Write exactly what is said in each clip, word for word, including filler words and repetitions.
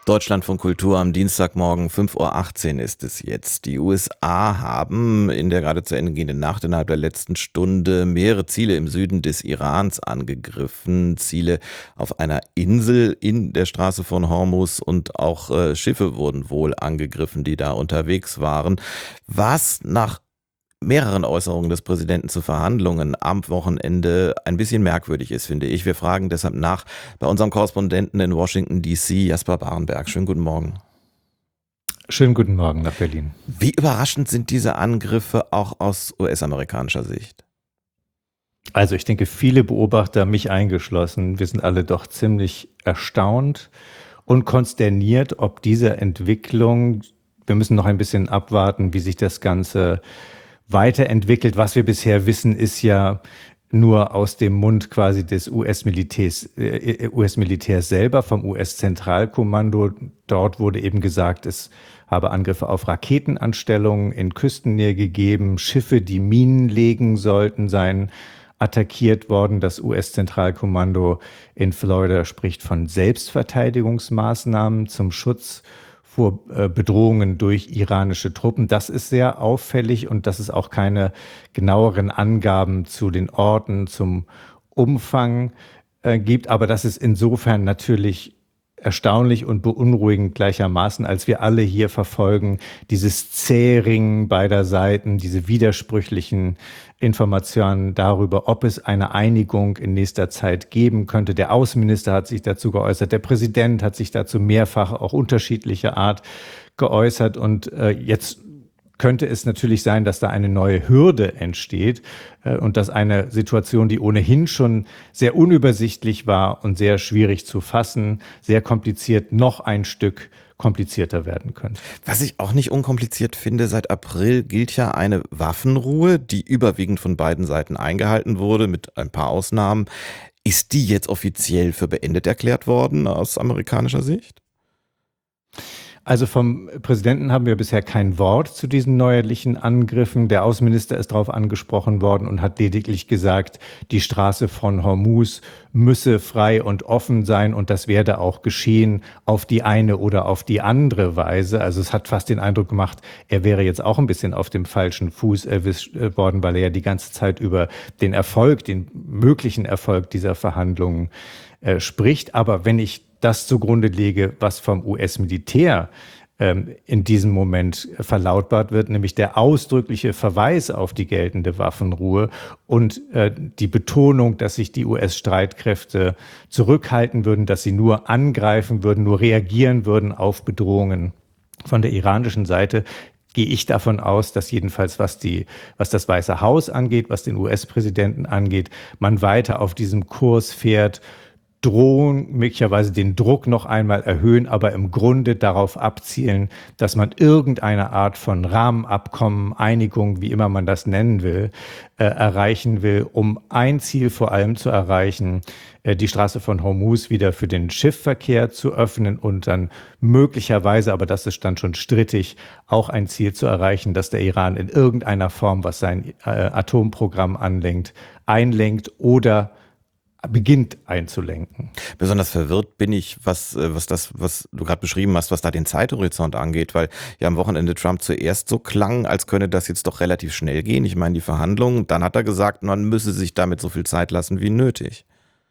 Deutschlandfunk Kultur am Dienstagmorgen, fünf Uhr achtzehn ist es jetzt. Die U S A haben in der gerade zu Ende gehenden Nacht innerhalb der letzten Stunde mehrere Ziele im Süden des Irans angegriffen. Ziele auf einer Insel in der Straße von Hormuz und auch äh, Schiffe wurden wohl angegriffen, die da unterwegs waren. Was nach mehreren Äußerungen des Präsidenten zu Verhandlungen am Wochenende ein bisschen merkwürdig ist, finde ich. Wir fragen deshalb nach bei unserem Korrespondenten in Washington D C, Jasper Barenberg. Schönen guten Morgen. Schönen guten Morgen nach Berlin. Wie überraschend sind diese Angriffe auch aus U S-amerikanischer Sicht? Also ich denke, viele Beobachter, mich eingeschlossen, wir sind alle doch ziemlich erstaunt und konsterniert, ob diese Entwicklung, wir müssen noch ein bisschen abwarten, wie sich das Ganze weiterentwickelt. Was wir bisher wissen, ist ja nur aus dem Mund quasi des U S-Militärs, äh, U S-Militärs selber, vom U S-Zentralkommando. Dort wurde eben gesagt, es habe Angriffe auf Raketenanstellungen in Küstennähe gegeben, Schiffe, die Minen legen sollten, seien attackiert worden. Das U S-Zentralkommando in Florida spricht von Selbstverteidigungsmaßnahmen zum Schutz vor Bedrohungen durch iranische Truppen. Das ist sehr auffällig und dass es auch keine genaueren Angaben zu den Orten, zum Umfang äh, gibt. Aber das ist insofern natürlich erstaunlich und beunruhigend gleichermaßen, als wir alle hier verfolgen, dieses Zähringen beider Seiten, diese widersprüchlichen Informationen darüber, ob es eine Einigung in nächster Zeit geben könnte. Der Außenminister hat sich dazu geäußert, der Präsident hat sich dazu mehrfach auch unterschiedlicher Art geäußert und äh, jetzt könnte es natürlich sein, dass da eine neue Hürde entsteht äh, und dass eine Situation, die ohnehin schon sehr unübersichtlich war und sehr schwierig zu fassen, sehr kompliziert, noch ein Stück komplizierter werden könnte. Was ich auch nicht unkompliziert finde, seit April gilt ja eine Waffenruhe, die überwiegend von beiden Seiten eingehalten wurde, mit ein paar Ausnahmen. Ist die jetzt offiziell für beendet erklärt worden aus amerikanischer Sicht? Also vom Präsidenten haben wir bisher kein Wort zu diesen neuerlichen Angriffen. Der Außenminister ist darauf angesprochen worden und hat lediglich gesagt, die Straße von Hormuz müsse frei und offen sein und das werde auch geschehen auf die eine oder auf die andere Weise. Also es hat fast den Eindruck gemacht, er wäre jetzt auch ein bisschen auf dem falschen Fuß erwischt worden, weil er ja die ganze Zeit über den Erfolg, den möglichen Erfolg dieser Verhandlungen äh, spricht. Aber wenn ich das zugrunde lege, was vom U S-Militär ähm, in diesem Moment verlautbart wird, nämlich der ausdrückliche Verweis auf die geltende Waffenruhe und äh, die Betonung, dass sich die U S-Streitkräfte zurückhalten würden, dass sie nur angreifen würden, nur reagieren würden auf Bedrohungen von der iranischen Seite, gehe ich davon aus, dass jedenfalls was die, was das Weiße Haus angeht, was den U S-Präsidenten angeht, man weiter auf diesem Kurs fährt, drohen, möglicherweise den Druck noch einmal erhöhen, aber im Grunde darauf abzielen, dass man irgendeine Art von Rahmenabkommen, Einigung, wie immer man das nennen will, äh, erreichen will, um ein Ziel vor allem zu erreichen, äh, die Straße von Hormuz wieder für den Schiffsverkehr zu öffnen und dann möglicherweise, aber das ist dann schon strittig, auch ein Ziel zu erreichen, dass der Iran in irgendeiner Form, was sein äh, Atomprogramm anlenkt, einlenkt oder beginnt einzulenken. Besonders verwirrt bin ich, was, was das, was du gerade beschrieben hast, was da den Zeithorizont angeht, weil ja am Wochenende Trump zuerst so klang, als könne das jetzt doch relativ schnell gehen. Ich meine, die Verhandlungen, dann hat er gesagt, man müsse sich damit so viel Zeit lassen wie nötig.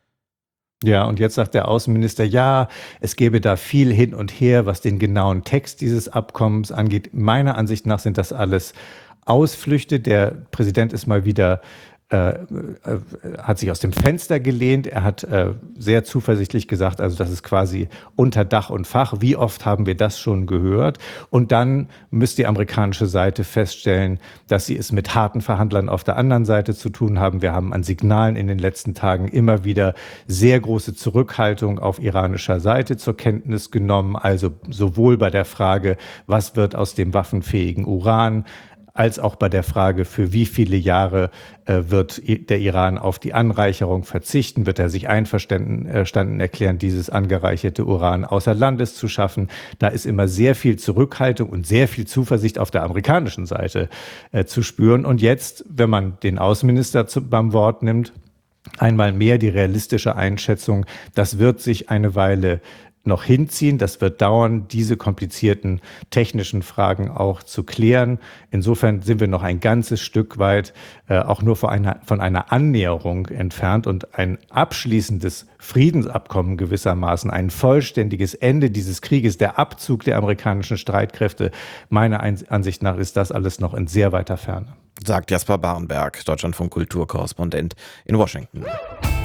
Ja, und jetzt sagt der Außenminister, ja, es gäbe da viel hin und her, was den genauen Text dieses Abkommens angeht. Meiner Ansicht nach sind das alles Ausflüchte. Der Präsident ist mal wieder Äh, äh, hat sich aus dem Fenster gelehnt. Er hat äh, sehr zuversichtlich gesagt, also das ist quasi unter Dach und Fach. Wie oft haben wir das schon gehört? Und dann müsste die amerikanische Seite feststellen, dass sie es mit harten Verhandlern auf der anderen Seite zu tun haben. Wir haben an Signalen in den letzten Tagen immer wieder sehr große Zurückhaltung auf iranischer Seite zur Kenntnis genommen. Also sowohl bei der Frage, was wird aus dem waffenfähigen Uran, als auch bei der Frage, für wie viele Jahre äh, wird der Iran auf die Anreicherung verzichten, wird er sich einverstanden äh, erklären, dieses angereicherte Uran außer Landes zu schaffen. Da ist immer sehr viel Zurückhaltung und sehr viel Zuversicht auf der amerikanischen Seite äh, zu spüren. Und jetzt, wenn man den Außenminister zu, beim Wort nimmt, einmal mehr die realistische Einschätzung, das wird sich eine Weile noch hinziehen. Das wird dauern, diese komplizierten technischen Fragen auch zu klären. Insofern sind wir noch ein ganzes Stück weit äh, auch nur von einer, von einer Annäherung entfernt, und ein abschließendes Friedensabkommen gewissermaßen, ein vollständiges Ende dieses Krieges, der Abzug der amerikanischen Streitkräfte, meiner Ansicht nach ist das alles noch in sehr weiter Ferne. Sagt Jasper Barenberg, Deutschlandfunk Kulturkorrespondent in Washington.